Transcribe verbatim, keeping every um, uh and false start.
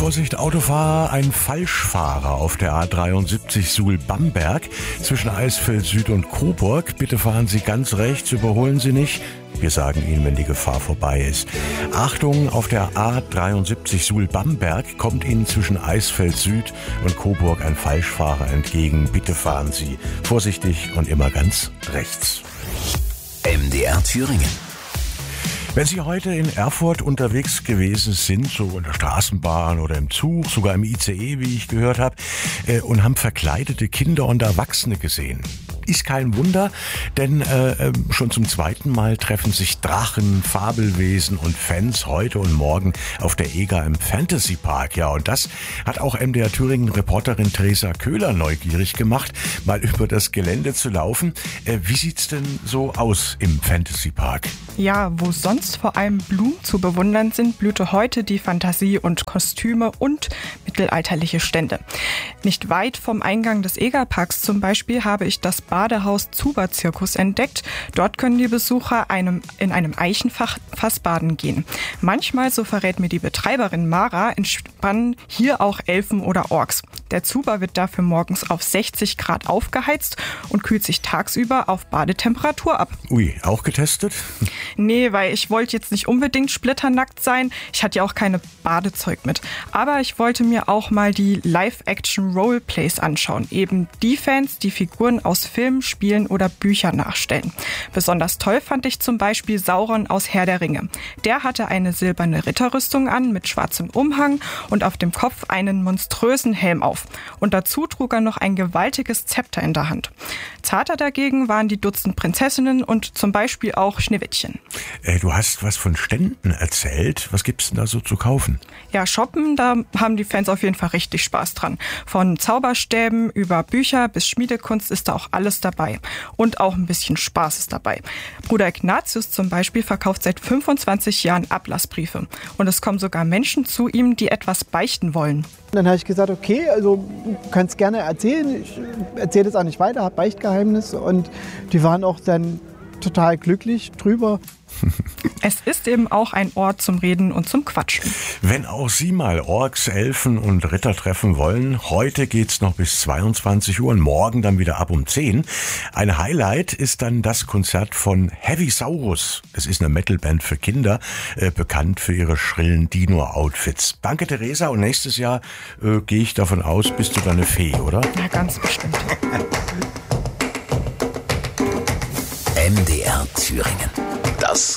Vorsicht, Autofahrer, ein Falschfahrer auf der A dreiundsiebzig Suhl-Bamberg zwischen Eisfeld Süd und Coburg. Bitte fahren Sie ganz rechts, überholen Sie nicht. Wir sagen Ihnen, wenn die Gefahr vorbei ist. Achtung, auf der A dreiundsiebzig Suhl-Bamberg kommt Ihnen zwischen Eisfeld Süd und Coburg ein Falschfahrer entgegen. Bitte fahren Sie vorsichtig und immer ganz rechts. M D R Thüringen. Wenn Sie heute in Erfurt unterwegs gewesen sind, so in der Straßenbahn oder im Zug, sogar im I C E, wie ich gehört habe, äh, und haben verkleidete Kinder und Erwachsene gesehen. Ist kein Wunder, denn äh, schon zum zweiten Mal treffen sich Drachen, Fabelwesen und Fans heute und morgen auf der E G A im Fantasy Park. Ja, und das hat auch M D R Thüringen-Reporterin Theresa Köhler neugierig gemacht, mal über das Gelände zu laufen. Äh, wie sieht's denn so aus im Fantasy Park? Ja, wo sonst vor allem Blumen zu bewundern sind, blühte heute die Fantasie und Kostüme und mittelalterliche Stände. Nicht weit vom Eingang des E G A-Parks zum Beispiel habe ich das Badehaus Zuber-Zirkus entdeckt. Dort können die Besucher einem, in einem Eichenfass baden gehen. Manchmal, so verrät mir die Betreiberin Mara, entspannen hier auch Elfen oder Orks. Der Zuber wird dafür morgens auf sechzig Grad aufgeheizt und kühlt sich tagsüber auf Badetemperatur ab. Ui, auch getestet? Nee, weil ich wollte jetzt nicht unbedingt splitternackt sein. Ich hatte ja auch keine Badezeug mit. Aber ich wollte mir auch mal die Live-Action-Roleplays anschauen. Eben die Fans, die Figuren aus Filmen, Spielen oder Büchern nachstellen. Besonders toll fand ich zum Beispiel Sauron aus Herr der Ringe. Der hatte eine silberne Ritterrüstung an mit schwarzem Umhang und auf dem Kopf einen monströsen Helm auf. Und dazu trug er noch ein gewaltiges Zepter in der Hand. Zarter dagegen waren die Dutzend Prinzessinnen und zum Beispiel auch Schneewittchen. Äh, du hast was von Ständen erzählt. Was gibt's denn da so zu kaufen? Ja, shoppen, da haben die Fans auf jeden Fall richtig Spaß dran. Von Zauberstäben über Bücher bis Schmiedekunst ist da auch alles dabei. Und auch ein bisschen Spaß ist dabei. Bruder Ignatius zum Beispiel verkauft seit fünfundzwanzig Jahren Ablassbriefe. Und es kommen sogar Menschen zu ihm, die etwas beichten wollen. Dann habe ich gesagt, okay, also du kannst gerne erzählen. Ich erzähle das auch nicht weiter, habe Beichtgeheimnis. Und die waren auch dann total glücklich drüber. Es ist eben auch ein Ort zum Reden und zum Quatschen. Wenn auch Sie mal Orks, Elfen und Ritter treffen wollen, heute geht's noch bis zweiundzwanzig Uhr und morgen dann wieder ab um zehn. Ein Highlight ist dann das Konzert von Heavisaurus. Das ist eine Metalband für Kinder, äh, bekannt für ihre schrillen Dino-Outfits. Danke, Theresa. Und nächstes Jahr äh, gehe ich davon aus, bist du dann eine Fee, oder? Ja, ganz bestimmt. M D R Thüringen. Das